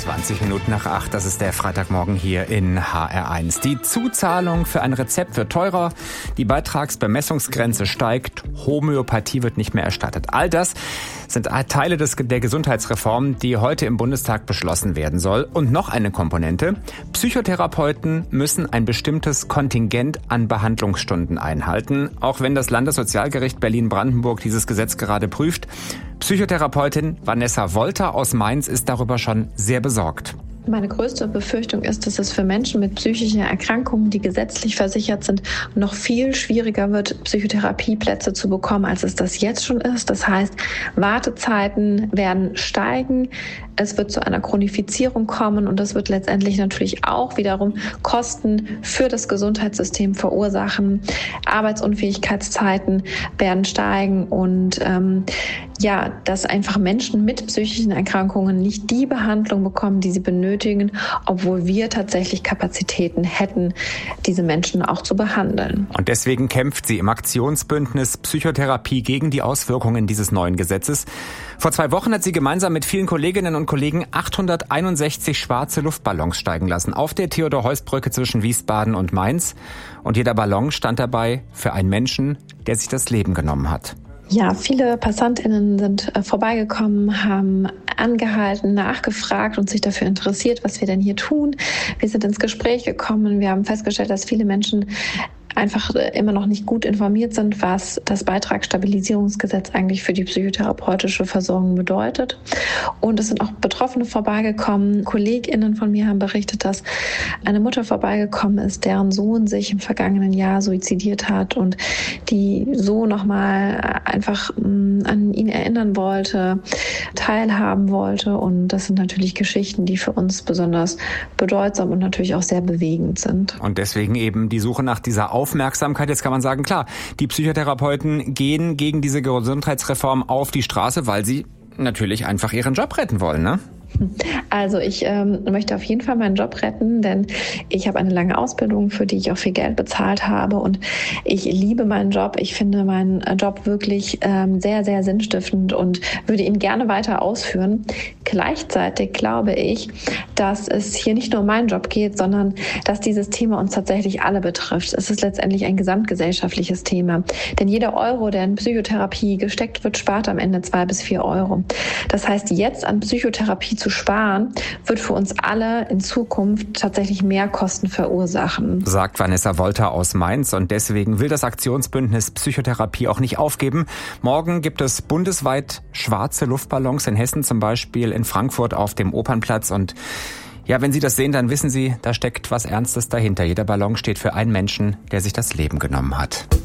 20 Minuten nach 8, das ist der Freitagmorgen hier in HR1. Die Zuzahlung für ein Rezept wird teurer, die Beitragsbemessungsgrenze steigt, Homöopathie wird nicht mehr erstattet. All das sind Teile der Gesundheitsreform, die heute im Bundestag beschlossen werden soll. Und noch eine Komponente: Psychotherapeuten müssen ein bestimmtes Kontingent an Behandlungsstunden einhalten, auch wenn das Landessozialgericht Berlin-Brandenburg dieses Gesetz gerade prüft. Psychotherapeutin Vanessa Wolter aus Mainz ist darüber schon sehr besorgt. Meine größte Befürchtung ist, dass es für Menschen mit psychischen Erkrankungen, die gesetzlich versichert sind, noch viel schwieriger wird, Psychotherapieplätze zu bekommen, als es das jetzt schon ist. Das heißt, Wartezeiten werden steigen, es wird zu einer Chronifizierung kommen und das wird letztendlich natürlich auch wiederum Kosten für das Gesundheitssystem verursachen. Arbeitsunfähigkeitszeiten werden steigen und dass einfach Menschen mit psychischen Erkrankungen nicht die Behandlung bekommen, die sie benötigen, obwohl wir tatsächlich Kapazitäten hätten, diese Menschen auch zu behandeln. Und deswegen kämpft sie im Aktionsbündnis Psychotherapie gegen die Auswirkungen dieses neuen Gesetzes. Vor 2 Wochen hat sie gemeinsam mit vielen Kolleginnen und Kollegen 861 schwarze Luftballons steigen lassen auf der Theodor-Heuss-Brücke zwischen Wiesbaden und Mainz. Und jeder Ballon stand dabei für einen Menschen, der sich das Leben genommen hat. Ja, viele PassantInnen sind vorbeigekommen, haben angehalten, nachgefragt und sich dafür interessiert, was wir denn hier tun. Wir sind ins Gespräch gekommen. Wir haben festgestellt, dass viele Menschen einfach immer noch nicht gut informiert sind, was das Beitragsstabilisierungsgesetz eigentlich für die psychotherapeutische Versorgung bedeutet. Und es sind auch Betroffene vorbeigekommen. KollegInnen von mir haben berichtet, dass eine Mutter vorbeigekommen ist, deren Sohn sich im vergangenen Jahr suizidiert hat und die so nochmal einfach an ihn erinnern wollte, teilhaben wollte. Und das sind natürlich Geschichten, die für uns besonders bedeutsam und natürlich auch sehr bewegend sind. Und deswegen eben die Suche nach dieser Aufmerksamkeit. Jetzt kann man sagen, klar, die Psychotherapeuten gehen gegen diese Gesundheitsreform auf die Straße, weil sie natürlich einfach ihren Job retten wollen, ne? Also ich möchte auf jeden Fall meinen Job retten, denn ich habe eine lange Ausbildung, für die ich auch viel Geld bezahlt habe und ich liebe meinen Job. Ich finde meinen Job wirklich sehr, sehr sinnstiftend und würde ihn gerne weiter ausführen. Gleichzeitig glaube ich, dass es hier nicht nur um meinen Job geht, sondern dass dieses Thema uns tatsächlich alle betrifft. Es ist letztendlich ein gesamtgesellschaftliches Thema, denn jeder Euro, der in Psychotherapie gesteckt wird, spart am Ende 2 bis 4 Euro. Das heißt, jetzt an Psychotherapie zu sparen, wird für uns alle in Zukunft tatsächlich mehr Kosten verursachen. Sagt Vanessa Wolter aus Mainz und deswegen will das Aktionsbündnis Psychotherapie auch nicht aufgeben. Morgen gibt es bundesweit schwarze Luftballons, in Hessen zum Beispiel, in Frankfurt auf dem Opernplatz und ja, wenn Sie das sehen, dann wissen Sie, da steckt was Ernstes dahinter. Jeder Ballon steht für einen Menschen, der sich das Leben genommen hat.